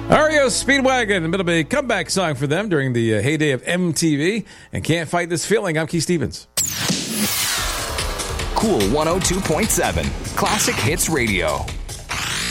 REO Speedwagon, a bit of a comeback song for them during the heyday of MTV. And Can't Fight This Feeling. I'm Keith Stevens. Cool 102.7 Classic Hits Radio.